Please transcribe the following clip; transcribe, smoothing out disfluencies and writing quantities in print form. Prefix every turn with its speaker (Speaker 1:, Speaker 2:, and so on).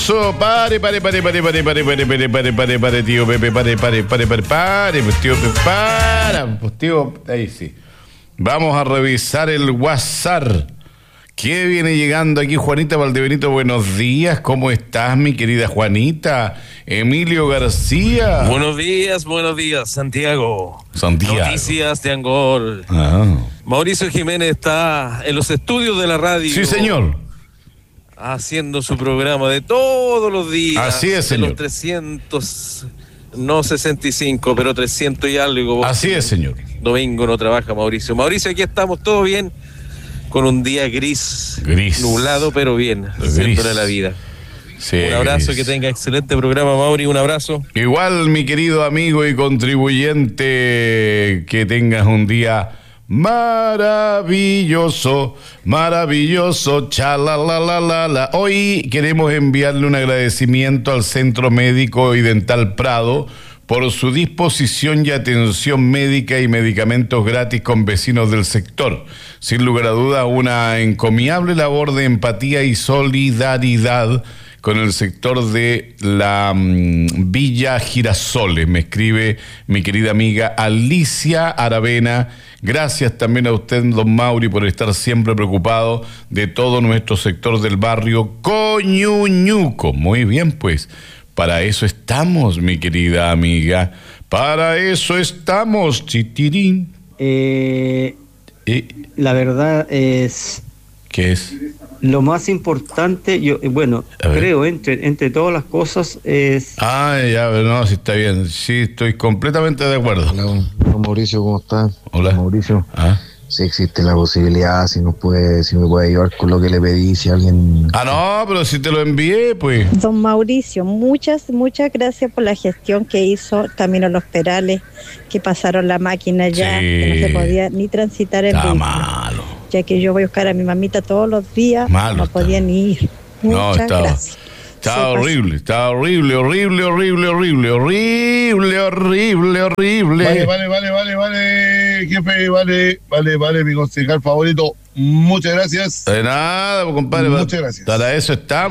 Speaker 1: Pare, tío Pepe, pare, pues tío Pepe, pues tío, ahí sí. Vamos a revisar el WhatsApp. ¿Qué viene llegando aquí? Juanita Valdebenito, buenos días. ¿Cómo estás, mi querida Juanita? Emilio García.
Speaker 2: Buenos días, Santiago. Noticias de Angol. Mauricio Jiménez está en los estudios de la radio.
Speaker 1: Sí, señor.
Speaker 2: Haciendo su programa de todos los días.
Speaker 1: Así es, señor.
Speaker 2: De los 300, no 65, pero 300 y algo.
Speaker 1: Así es, señor.
Speaker 2: Domingo no trabaja Mauricio. Mauricio, aquí estamos, todo bien. Con un día gris. Nublado, pero bien. Haciéndole la vida. Sí, un abrazo, gris. Que tenga excelente programa, Mauri. Un abrazo.
Speaker 1: Igual, mi querido amigo y contribuyente, que tengas un día maravilloso, chalalalala. Hoy queremos enviarle un agradecimiento al Centro Médico y Dental Prado por su disposición y atención médica y medicamentos gratis con vecinos del sector. Sin lugar a duda, una encomiable labor de empatía y solidaridad con el sector de la Villa Girasoles. Me escribe mi querida amiga Alicia Aravena. Gracias también a usted, don Mauri, por estar siempre preocupado de todo nuestro sector del barrio Coñuñuco. Muy bien, pues, para eso estamos, mi querida amiga. Para eso estamos, chitirín.
Speaker 3: La verdad es...
Speaker 1: ¿Qué es?
Speaker 3: Lo más importante, creo, entre todas las cosas es...
Speaker 1: No, sí está bien. Sí, estoy completamente de acuerdo.
Speaker 4: Hola, Mauricio, ¿cómo estás?
Speaker 1: Hola.
Speaker 4: Mauricio. Si existe la posibilidad, si me puede ayudar con lo que le pedí, si alguien...
Speaker 1: No, pero si te lo envié, pues.
Speaker 5: Don Mauricio, muchas gracias por la gestión que hizo Camino a Los Perales, que pasaron la máquina ya, sí, que no se podía ni transitar en vehículo.
Speaker 1: Malo.
Speaker 5: Ya que yo voy a buscar a mi mamita todos los días, no podía ni ir. Muchas gracias.
Speaker 1: Está horrible.
Speaker 6: Vale, jefe, vale, mi concejal favorito. Muchas gracias.
Speaker 1: De nada, compadre.
Speaker 6: Muchas gracias.
Speaker 1: Para eso estamos.